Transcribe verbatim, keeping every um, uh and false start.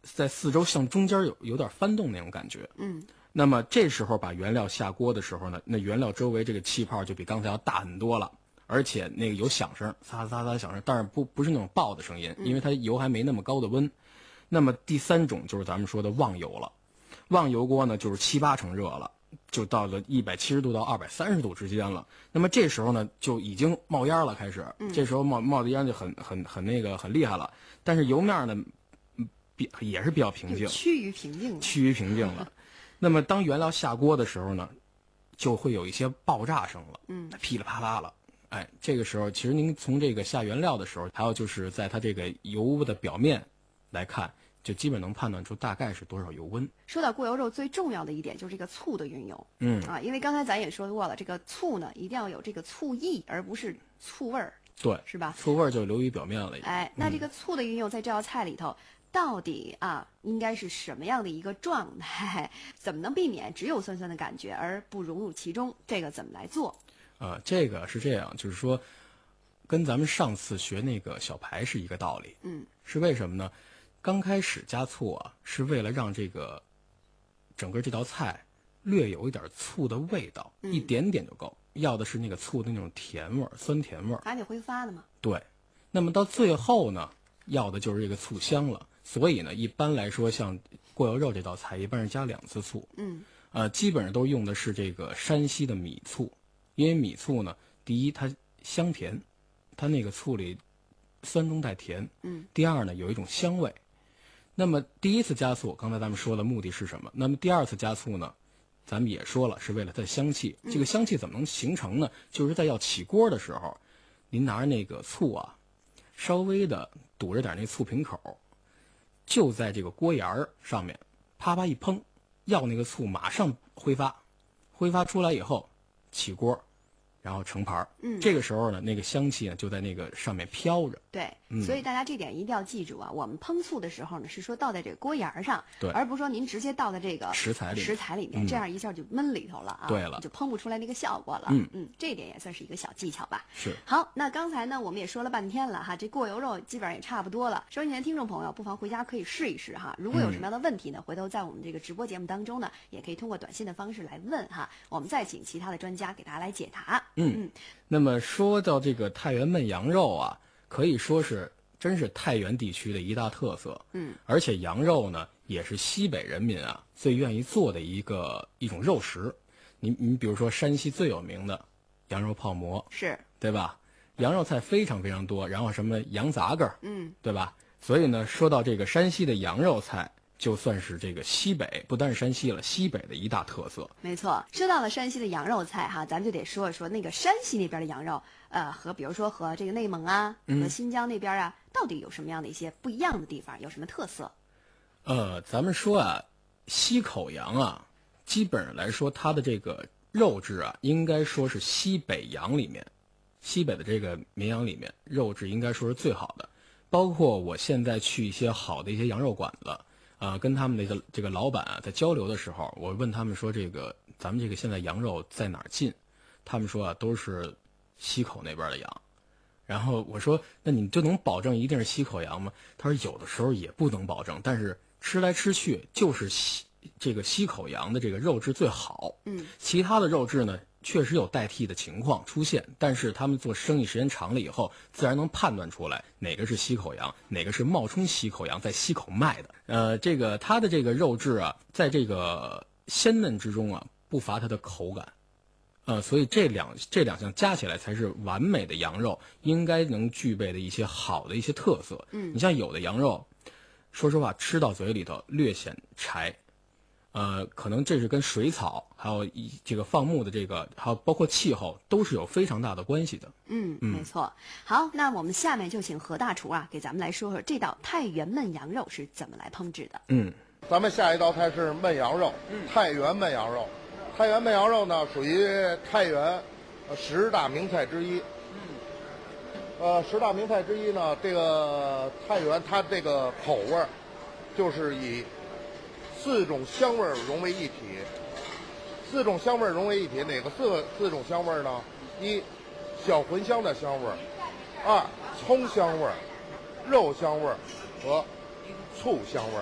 在四周向中间有有点翻动那种感觉。 嗯， 那么这时候把原料下锅的时候呢，那原料周围这个气泡就比刚才要大很多了，而且那个有响声，撒撒撒响声，但是不不是那种爆的声音，因为它油还没那么高的温。那么第三种就是咱们说的忘油了，忘油锅呢就是七八成热了，就到了一百七十度到二百三十度之间了。那么这时候呢就已经冒烟了，开始，这时候冒冒的烟就很很很那个很厉害了。但是油面呢，比也是比较平静， 趋于平静了， 趋于平静了。那么当原料下锅的时候呢，就会有一些爆炸声了，嗯，噼里啪啦了。哎，这个时候其实您从这个下原料的时候，还有就是在它这个油的表面来看，就基本能判断出大概是多少油温。 说到过油肉最重要的一点就是这个醋的运用， 嗯啊，因为刚才咱也说过了，这个醋呢一定要有这个醋意，而不是醋味儿， 对， 是吧？ 醋味儿就流于表面了。 哎，那这个醋的运用在这道菜里头，到底啊应该是什么样的一个状态？怎么能避免只有酸酸的感觉而不融入其中？这个怎么来做？ 呃，这个是这样，就是说，跟咱们上次学那个小排是一个道理。 嗯， 是为什么呢？刚开始加醋啊，是为了让这个整个这道菜略有一点醋的味道， 嗯、 一点点就够。要的是那个醋的那种甜味儿，酸甜味儿， 还得挥发的嘛。 对，那么到最后呢，要的就是这个醋香了。所以呢，一般来说，像过油肉这道菜，一般是加两次醋。 嗯， 呃，基本上都用的是这个山西的米醋，因为米醋呢，第一它香甜，它那个醋里酸中带甜。 嗯， 第二呢，有一种香味。那么第一次加醋，刚才咱们说了目的是什么？那么第二次加醋呢，咱们也说了是为了它的香气。这个香气怎么能形成呢？就是在要起锅的时候，您拿着那个醋啊，稍微的堵着点那醋瓶口，就在这个锅沿儿上面啪啪一烹，要那个醋马上挥发，挥发出来以后起锅，然后盛盘。 嗯， 这个时候呢，那个香气呢就在那个上面飘着。 对， 嗯、 所以大家这点一定要记住啊！我们烹醋的时候呢，是说倒在这个锅沿儿上， 对， 而不是说您直接倒在这个食材里食材里面， 嗯、 这样一下就闷里头了啊！ 对了， 就烹不出来那个效果了。 嗯嗯，这一点也算是一个小技巧吧。 是。 好，那刚才呢，我们也说了半天了哈，这过油肉基本上也差不多了。收音机前听众朋友，不妨回家可以试一试哈。如果有什么样的问题呢，嗯、回头在我们这个直播节目当中呢，也可以通过短信的方式来问哈，我们再请其他的专家给大家来解答。 嗯嗯。那么说到这个太原焖羊肉啊，可以说是真是太原地区的一大特色。 嗯， 而且羊肉呢，也是西北人民啊最愿意做的一个一种肉食。你你比如说山西最有名的羊肉泡馍， 是， 对吧？羊肉菜非常非常多，然后什么羊杂个， 嗯， 对吧？所以呢，说到这个山西的羊肉菜，就算是这个西北，不单是山西了，西北的一大特色。 没错，说到了山西的羊肉菜哈，咱们就得说一说那个山西那边的羊肉，呃，和比如说和这个内蒙啊，和新疆那边啊，嗯、到底有什么样的一些不一样的地方，有什么特色？ 呃，咱们说啊，西口羊啊，基本上来说，它的这个肉质啊，应该说是西北羊里面，西北的这个绵羊里面，肉质应该说是最好的。包括我现在去一些好的一些羊肉馆子。啊、呃，跟他们那个这个老板啊在交流的时候，我问他们说，这个咱们这个现在羊肉在哪儿进？他们说啊，都是西口那边的羊。然后我说，那你就能保证一定是西口羊吗？他说有的时候也不能保证，但是吃来吃去就是西这个西口羊的这个肉质最好。 嗯， 其他的肉质呢，确实有代替的情况出现，但是他们做生意时间长了以后，自然能判断出来哪个是西口羊，哪个是冒充西口羊在西口卖的。呃，这个它的这个肉质啊，在这个鲜嫩之中啊，不乏它的口感。呃，所以这两这两项加起来才是完美的羊肉应该能具备的一些好的一些特色。 嗯， 你像有的羊肉，说实话吃到嘴里头略显柴。呃，可能这是跟水草，还有一这个放牧的这个，还有包括气候，都是有非常大的关系的。 嗯，没错。好，那我们下面就请何大厨啊，给咱们来说说这道太原焖羊肉是怎么来烹制的。 嗯， 咱们下一道菜是焖羊肉，嗯、太原焖羊肉。太原焖羊肉呢，属于太原十大名菜之一。嗯，呃，十大名菜之一呢，这个太原它这个口味儿，就是以四种香味融为一体，四种香味融为一体，哪个四个四种香味呢？一，小茴香的香味儿；二，葱香味儿、肉香味儿和醋香味儿。